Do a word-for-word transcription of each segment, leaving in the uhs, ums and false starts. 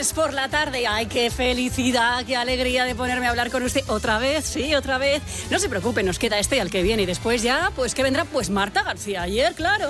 Lunes por la tarde. ¡Ay, qué felicidad, qué alegría de ponerme a hablar con usted! ¿Otra vez? Sí, otra vez. No se preocupe, nos queda este al que viene. Y después ya, pues, ¿qué vendrá? Pues Marta García Ayer, claro.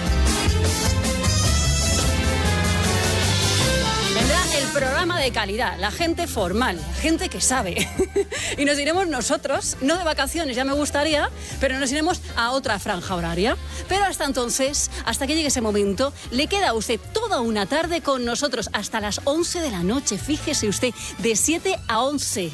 Vendrá el programa de calidad, la gente formal, gente que sabe. Y nos iremos nosotros, no de vacaciones, ya me gustaría, pero nos iremos a otra franja horaria. Pero hasta entonces, hasta que llegue ese momento, le queda a usted toda una tarde con nosotros, hasta las once de la noche. Fíjese usted, de siete a once.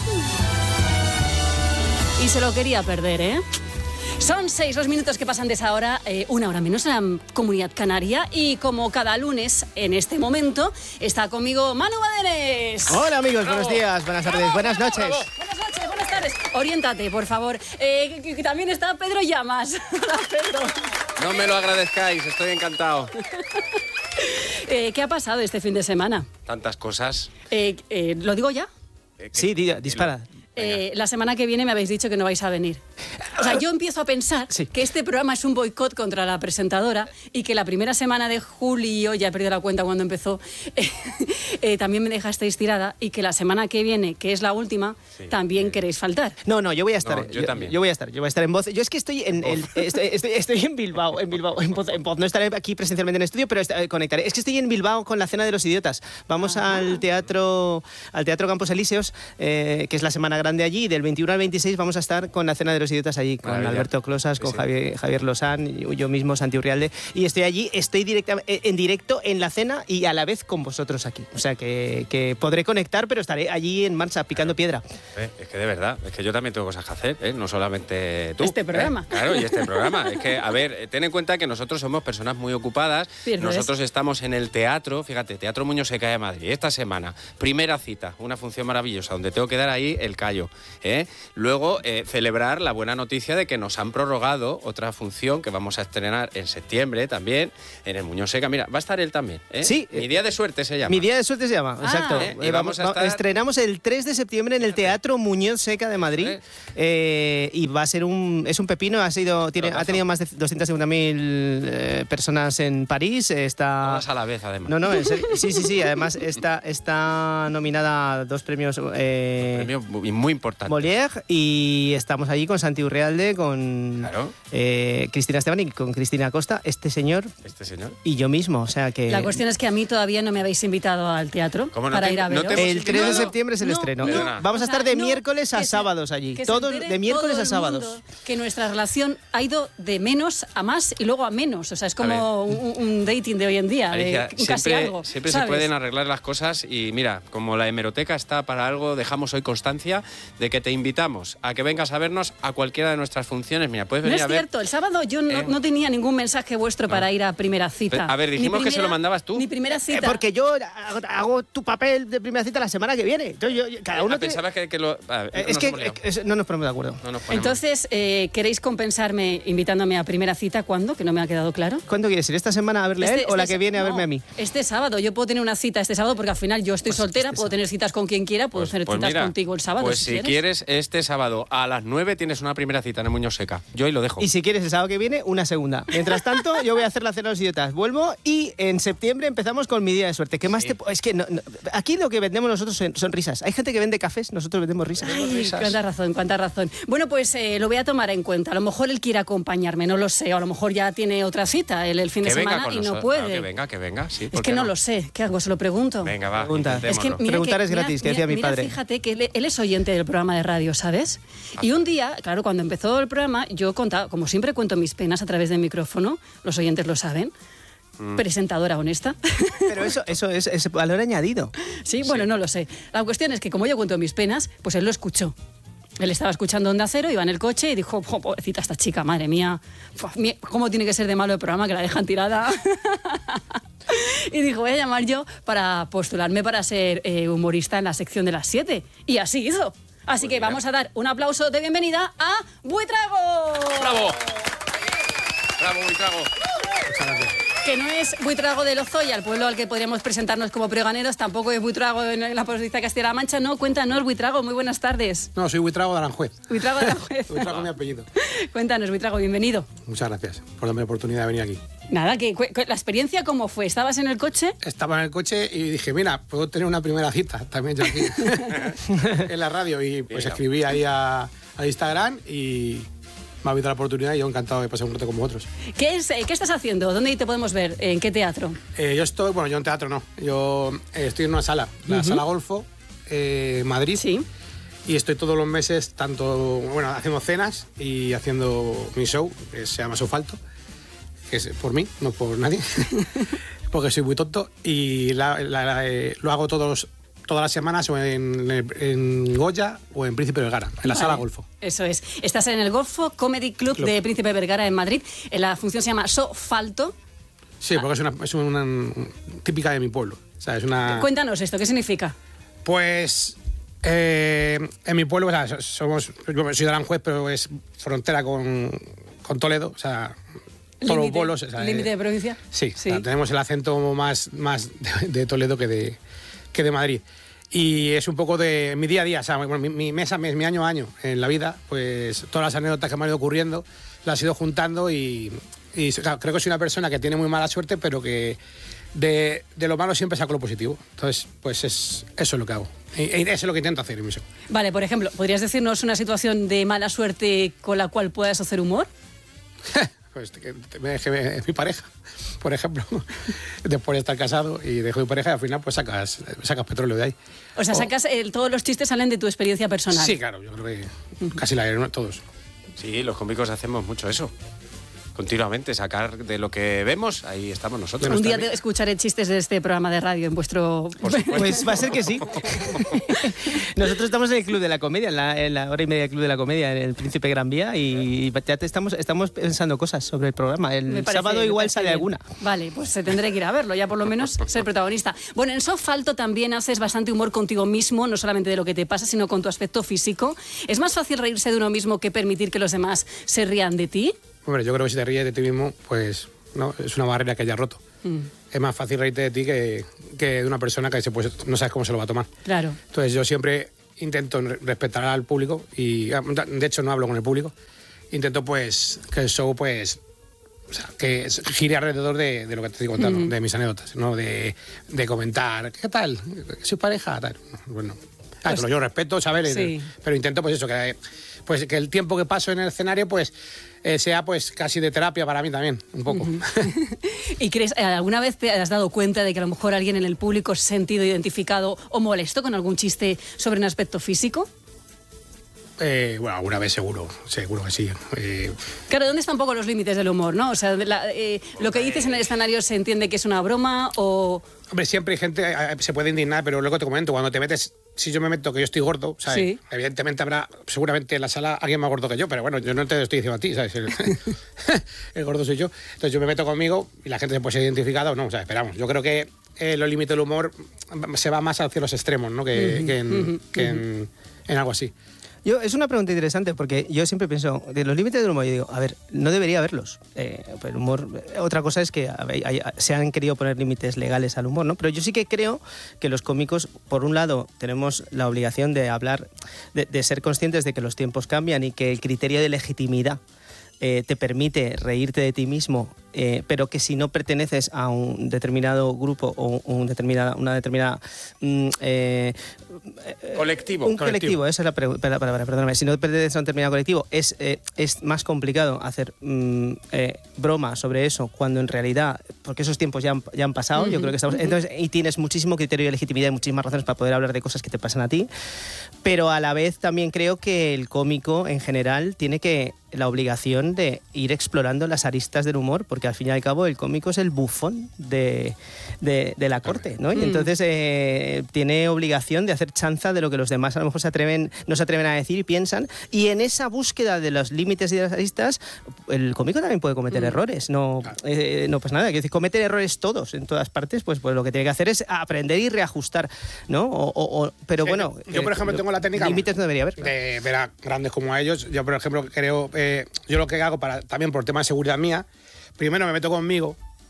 Y se lo quería perder, ¿eh? Son seis los minutos que pasan de esa hora, eh, una hora menos en la Comunidad Canaria. Y como cada lunes, en este momento, está conmigo Manu Badenes. Hola amigos, bravo. Buenos días, buenas tardes, bravo, buenas noches. Bravo. Buenas noches, buenas tardes. Oriéntate, por favor. Eh, que, que también está Pedro Llamas. Hola, Pedro. No me lo agradezcáis, estoy encantado. eh, ¿Qué ha pasado este fin de semana? Tantas cosas. Eh, eh, ¿Lo digo ya? Eh, sí, diga, dispara. Eh, la semana que viene me habéis dicho que no vais a venir. O sea, yo empiezo a pensar sí. que este programa es un boicot contra la presentadora y que la primera semana de julio, ya he perdido la cuenta cuando empezó, eh, eh, también me dejasteis tirada y que la semana que viene, que es la última, sí, también sí. queréis faltar. No, no, yo voy a estar. No, yo, yo también. Yo voy a estar, yo voy a estar en Voz. Yo es que estoy en, el, estoy, estoy, estoy en Bilbao, en Bilbao, en Voz, en Voz. No estaré aquí presencialmente en el estudio, pero est- conectaré. Es que estoy en Bilbao con la Cena de los Idiotas. Vamos ah. al teatro, al teatro Campos Elíseos, eh, que es la semana grande allí, y del veintiuno al veintiséis vamos a estar con la Cena de los Idiotas allí, con Maravilla. Alberto Closas, con sí, sí. Javier, Javier Lozán, y yo mismo, Santi Urrialde, y estoy allí, estoy directa, en directo en la cena y a la vez con vosotros aquí. O sea que, que podré conectar, pero estaré allí en marcha, picando piedra. Eh, es que de verdad, es que yo también tengo cosas que hacer, ¿eh? No solamente tú. Este programa. ¿eh? Claro, y este programa. Es que, a ver, ten en cuenta que nosotros somos personas muy ocupadas. Pierdes. Nosotros estamos en el teatro, fíjate, Teatro Muñoz Seca de Madrid, esta semana, primera cita, una función maravillosa, donde tengo que dar ahí el callo. ¿eh? Luego, eh, celebrar la buena noticia de que nos han prorrogado otra función que vamos a estrenar en septiembre también, en el Muñoz Seca. Mira, va a estar él también. ¿eh? Sí. Mi día de suerte se llama. Mi día de suerte se llama, ah, exacto. ¿eh? Y vamos a estar... Estrenamos el tres de septiembre en el Teatro Muñoz Seca de Madrid. ¿Eh? Eh, y va a ser un... Es un pepino, ha, sido, tiene, ha tenido más de doscientas cincuenta mil eh, personas en París. Está... Todas a la vez, además. No, no, en serio. Sí, sí, sí. Además está, está nominada a dos premios... Eh, dos premios muy, muy importantes. Molière, y estamos allí con Santi Urrialde, con claro. eh, Cristina Esteban y con Cristina Costa, este señor, este señor y yo mismo, o sea que... La cuestión es que a mí todavía no me habéis invitado al teatro ¿Cómo no para te, ir a no veros. El tres de no, septiembre es el no, estreno. No, Vamos a o sea, estar de no, miércoles a se, sábados allí. Todo de miércoles todo a sábados. Que nuestra relación ha ido de menos a más y luego a menos. O sea, es como un, un dating de hoy en día, Alicia, de siempre, casi algo. Siempre ¿sabes? se pueden arreglar las cosas y mira, como la hemeroteca está para algo, dejamos hoy constancia de que te invitamos a que vengas a vernos a cualquiera de nuestras funciones. Mira, puedes venir no es a ver... cierto, el sábado yo no, ¿Eh? no tenía ningún mensaje vuestro no. para ir a primera cita. A ver, dijimos primera, que se lo mandabas tú. Ni primera cita. Eh, porque yo hago, hago tu papel de primera cita la semana que viene. Entonces yo, cada uno ah, pensabas que, que lo... Ah, eh, es que es, no nos ponemos de acuerdo. No nos Entonces, eh, ¿queréis compensarme invitándome a primera cita? ¿Cuándo? Que no me ha quedado claro. ¿Cuándo quieres ir? ¿Esta semana a verle este, a él este, o la que viene no, a verme a mí? Este sábado. Yo puedo tener una cita este sábado porque al final yo estoy pues soltera, este puedo tener citas con quien quiera, puedo pues, tener pues citas mira, contigo el sábado. Pues si, si quieres. quieres, este sábado a las nueve tienes una primera cita en el Muñoz Seca. Yo ahí lo dejo. Y si quieres el sábado que viene, una segunda. Mientras tanto, yo voy a hacer la Cena de los Idiotas. Vuelvo y en septiembre empezamos con mi día de suerte. ¿Qué más sí. te... Es que no, no, aquí lo que vendemos nosotros son, son risas. Hay gente que vende cafés, nosotros vendemos risas. Ay, risas. cuánta razón, cuánta razón. Bueno, pues eh, lo voy a tomar en cuenta. A lo mejor él quiere acompañarme, no lo sé. O a lo mejor ya tiene otra cita el, el fin que de semana y nosotros. no puede. No, que venga, que venga. Sí, es que no, no lo sé. ¿Qué hago? Se lo pregunto. Venga, va. Pregunta. Es que, Preguntar que, es gratis, mira, que decía mira, mi padre. Fíjate que él, él es oyente del programa de radio, ¿sabes? Ah. Y un día, claro, cuando empezó el programa, yo contaba, como siempre cuento mis penas a través del micrófono, los oyentes lo saben. Mm. Presentadora honesta. Pero eso, eso es, es valor añadido. Sí, bueno, sí. no lo sé. La cuestión es que como yo cuento mis penas, pues él lo escuchó. Él estaba escuchando Onda Cero, iba en el coche y dijo, oh, pobrecita esta chica, madre mía, ¿cómo tiene que ser de malo el programa que la dejan tirada? Y dijo, voy a llamar yo para postularme para ser eh, humorista en la sección de las siete. Y así hizo. Así pues que mira. Vamos a dar un aplauso de bienvenida a Buitrago. ¡Bravo! ¡Bravo, Buitrago! Muchas gracias. que no es Buitrago de Lozoya, el pueblo al que podríamos presentarnos como pregoneros, tampoco es Buitrago en la provincia de Castilla-La Mancha, no, cuéntanos, Buitrago, muy buenas tardes. No, soy Buitrago de Aranjuez. Buitrago de Aranjuez. Buitrago es mi apellido. Cuéntanos, Buitrago, bienvenido. Muchas gracias por darme la oportunidad de venir aquí. Nada, que, que la experiencia, ¿cómo fue? ¿Estabas en el coche? Estaba en el coche y dije, mira, puedo tener una primera cita también yo aquí en la radio. Y pues escribí ahí a, a Instagram y me ha habido la oportunidad y yo encantado de pasar un rato con vosotros. ¿Qué, es, ¿Qué estás haciendo? ¿Dónde te podemos ver? ¿En qué teatro? Eh, yo estoy, bueno, yo en teatro no. Yo eh, estoy en una sala, la uh-huh. Sala Golfo, eh, Madrid. Sí. Y estoy todos los meses, tanto, bueno, haciendo cenas y haciendo mi show, que se llama Sofalto, que es por mí, no por nadie, porque soy muy tonto. Y la, la, la, eh, lo hago todos todas las semanas o en, en Goya o en Príncipe Vergara, en la vale. Sala Golfo. Eso es. Estás en el Golfo Comedy Club, Club de Príncipe Vergara en Madrid. La función se llama Sofalto. Sí, porque es una, es una, una típica de mi pueblo. O sea, es una... Cuéntanos esto, ¿qué significa? Pues eh, en mi pueblo, o sea, somos, yo soy de Aranjuez, pero es frontera con, con Toledo, o sea, todos los pueblos. O sea, ¿Límite de provincia? Sí, sí. O sea, tenemos el acento más, más de, de Toledo que de, que de Madrid. Y es un poco de mi día a día, o sea, bueno, mi, mi mes a mes, mi año a año en la vida, pues todas las anécdotas que me han ido ocurriendo las he ido juntando y, y claro, creo que soy una persona que tiene muy mala suerte, pero que de, de lo malo siempre saco lo positivo. Entonces, pues es, eso es lo que hago. Y, y eso es lo que intento hacer en mi show. Vale, por ejemplo, ¿podrías decirnos una situación de mala suerte con la cual puedas hacer humor? Pues que me dejé mi pareja, por ejemplo, después de estar casado y dejo mi pareja y al final pues sacas, sacas petróleo de ahí. O sea, sacas el, todos los chistes salen de tu experiencia personal. Sí, claro, yo creo que casi la de todos. Sí, los cómicos hacemos mucho eso. Continuamente, sacar de lo que vemos, ahí estamos nosotros. Un día te escucharé chistes de este programa de radio en vuestro... Pues va a ser que sí. Nosotros estamos en el Club de la Comedia, en la, en la hora y media del Club de la Comedia, en el Príncipe Gran Vía, y ya te estamos, estamos pensando cosas sobre el programa. El parece, sábado igual sale bien. Alguna. Vale, pues se tendré que ir a verlo, ya por lo menos ser protagonista. Bueno, en Sofalto también haces bastante humor contigo mismo, no solamente de lo que te pasa, sino con tu aspecto físico. ¿Es más fácil reírse de uno mismo que permitir que los demás se rían de ti? Hombre, yo creo que si te ríes de ti mismo, pues no es una barrera que hayas roto. Mm. Es más fácil reírte de ti que, que de una persona que se, pues, no sabes cómo se lo va a tomar. Claro. Entonces yo siempre intento respetar al público y, de hecho, no hablo con el público. Intento, pues, que el show, pues, o sea, que gire alrededor de, de lo que te estoy contando, mm. de mis anécdotas, ¿no? De, de comentar, ¿qué tal? ¿Soy pareja? Tal. Bueno, claro, pues, yo respeto, ¿sabes? Sí. Pero intento, pues eso, que, pues, que el tiempo que paso en el escenario, pues, Eh, sea pues casi de terapia para mí también, un poco. Uh-huh. ¿Y crees, alguna vez te has dado cuenta de que a lo mejor alguien en el público se ha sentido identificado o molesto con algún chiste sobre un aspecto físico? Eh, bueno, alguna vez seguro, seguro que sí. Eh... Claro, ¿dónde están un poco los límites del humor, no? O sea, la, eh, lo que dices en el escenario se entiende que es una broma o... Hombre, siempre hay gente, eh, se puede indignar, pero luego te comento, cuando te metes, si yo me meto que yo estoy gordo, ¿sabes? Sí. Evidentemente habrá, seguramente en la sala alguien más gordo que yo, pero bueno, yo no te lo estoy diciendo a ti, ¿sabes? El, el gordo soy yo. Entonces yo me meto conmigo y la gente se puede ser identificada o no, o sea, esperamos. Yo creo que eh, los límites del humor se va más hacia los extremos, ¿no? Que, uh-huh, que, en, uh-huh, que en, en algo así. Yo, es una pregunta interesante porque yo siempre pienso, de los límites del humor, yo digo, a ver, no debería haberlos. Eh, el humor, otra cosa es que a ver, hay, se han querido poner límites legales al humor, ¿no? Pero yo sí que creo que los cómicos, por un lado, tenemos la obligación de hablar, de, de ser conscientes de que los tiempos cambian y que el criterio de legitimidad eh, te permite reírte de ti mismo, eh, pero que si no perteneces a un determinado grupo o un determinada, una determinada... Mm, eh, colectivo. Un colectivo, colectivo esa es la palabra, perdóname. Si no perteneces a un determinado colectivo, es, eh, es más complicado hacer mm, eh, broma sobre eso cuando en realidad, porque esos tiempos ya han, ya han pasado, uh-huh, yo creo que estamos... Uh-huh. Entonces, y tienes muchísimo criterio de legitimidad y muchísimas razones para poder hablar de cosas que te pasan a ti, pero a la vez también creo que el cómico en general tiene que la obligación de ir explorando las aristas del humor, porque al fin y al cabo el cómico es el bufón de, de, de la corte, ¿no? Y mm. entonces eh, tiene obligación de hacer chanza de lo que los demás a lo mejor se atreven, no se atreven a decir y piensan, y en esa búsqueda de los límites y de las aristas, el cómico también puede cometer mm. errores, no, claro. eh, no pasa nada, quiero decir, cometer errores todos, en todas partes, pues, pues lo que tiene que hacer es aprender y reajustar, ¿no? O, o, o, pero sí, bueno... Yo, por ejemplo, eh, tengo la técnica... Límites no debería haber. De ver a grandes como a ellos, yo, por ejemplo, creo... Eh, yo lo que hago, para también por tema de seguridad mía, primero me meto conmigo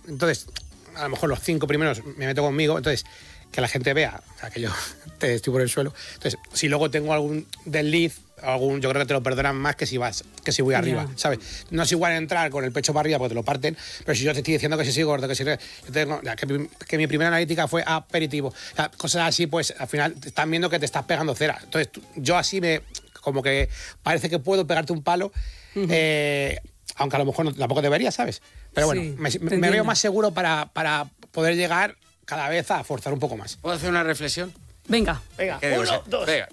Entonces, a lo mejor los cinco primeros me meto conmigo, entonces que la gente vea, o sea, que yo te estoy por el suelo. Entonces, si luego tengo algún desliz, algún, yo creo que te lo perdonan más que si vas, que si voy arriba, yeah. ¿sabes? No es igual entrar con el pecho para arriba porque te lo parten, pero si yo te estoy diciendo que si soy gordo, que si... Yo tengo, ya, que, que mi primera analítica fue aperitivo. O sea, cosas así, pues al final te están viendo que te estás pegando cera. Entonces, tú, yo así me... como que parece que puedo pegarte un palo, uh-huh. eh, aunque a lo mejor no, tampoco debería, ¿sabes? Pero bueno, sí, me, me veo más seguro para, para poder llegar cada vez a forzar un poco más. ¿Puedo hacer una reflexión? Venga. Venga, digo, uno, dos. Venga.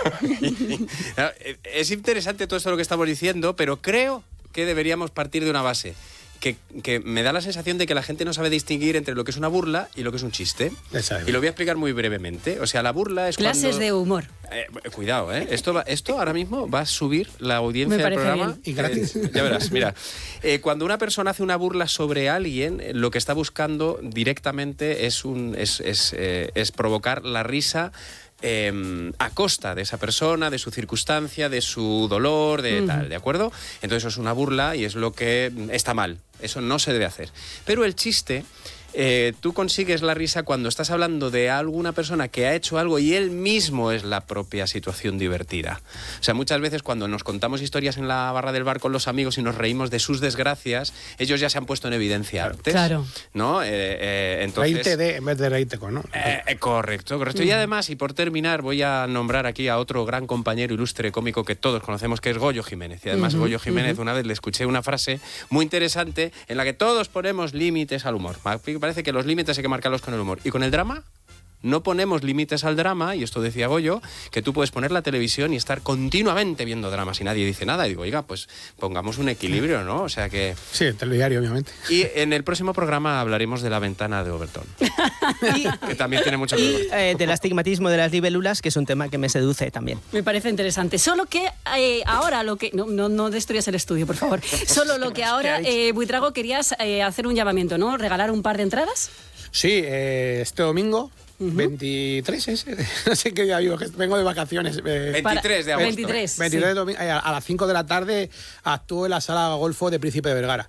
Es interesante todo esto lo que estamos diciendo, pero creo que deberíamos partir de una base. Que, que me da la sensación de que la gente no sabe distinguir entre lo que es una burla y lo que es un chiste. Exacto. Y lo voy a explicar muy brevemente. O sea, la burla es Clases cuando... de humor. Eh, cuidado, ¿eh? Esto, va, esto ahora mismo va a subir la audiencia Me del parece programa. bien. Y gratis. Eh, ya verás, mira. Eh, cuando una persona hace una burla sobre alguien, lo que está buscando directamente es, un, es, es, eh, es provocar la risa Eh, a costa de esa persona, de su circunstancia, de su dolor, de uh-huh. tal, ¿de acuerdo? Entonces eso es una burla y es lo que está mal. Eso no se debe hacer. Pero el chiste... Eh, tú consigues la risa cuando estás hablando de alguna persona que ha hecho algo y él mismo es la propia situación divertida. O sea, muchas veces cuando nos contamos historias en la barra del bar con los amigos y nos reímos de sus desgracias, ellos ya se han puesto en evidencia antes. Claro. ¿No? Eh, eh, entonces, reírte de en vez de reírte con, ¿no? Eh, eh, correcto, correcto. Mm. Y además, y por terminar, voy a nombrar aquí a otro gran compañero ilustre cómico que todos conocemos, que es Goyo Jiménez. Y además, uh-huh, Goyo Jiménez, uh-huh. una vez le escuché una frase muy interesante en la que todos ponemos límites al humor. Parece que los límites hay que marcarlos con el humor. ¿Y con el drama? No ponemos límites al drama, y esto decía Goyo, que tú puedes poner la televisión y estar continuamente viendo dramas y nadie dice nada. Y digo, oiga, pues pongamos un equilibrio, ¿no? O sea que... Sí, el telediario, obviamente. Y en el próximo programa hablaremos de La ventana de Overton. y, que también tiene mucho que ver. Y eh, del astigmatismo de las libélulas, que es un tema que me seduce también. Me parece interesante. Solo que eh, ahora lo que... No, no, no destruyas el estudio, por favor. Solo lo que ahora, eh, Buitrago, querías eh, hacer un llamamiento, ¿no? ¿Regalar un par de entradas? Sí, eh, este domingo... Uh-huh. veintitrés es, no sé qué día vivo, que vengo de vacaciones. Eh, veintitrés de agosto. veintitrés, veintitrés sí. domingo, a, a las cinco de la tarde actúo en la sala Golfo de Príncipe de Vergara.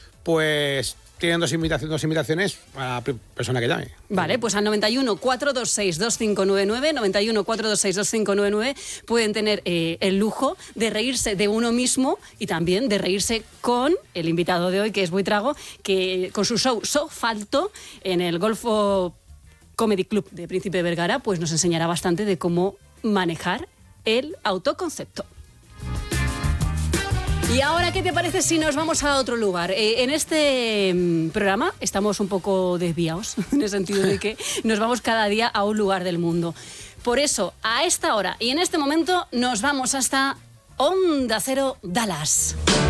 Pues tienen dos invitaciones, dos invitaciones a la persona que llame. Vale, pues al noventa y uno, cuatro dos seis, dos cinco nueve nueve, noventa y uno, cuatro dos seis, dos cinco nueve nueve pueden tener eh, el lujo de reírse de uno mismo y también de reírse con el invitado de hoy, que es Buitrago, que con su show So Falto en el Golfo Comedy Club de Príncipe de Vergara, pues nos enseñará bastante de cómo manejar el autoconcepto. Y ahora, ¿qué te parece si nos vamos a otro lugar? Eh, en este mm, programa estamos un poco desviados, en el sentido de que nos vamos cada día a un lugar del mundo. Por eso, a esta hora y en este momento, nos vamos hasta Onda Cero Dallas.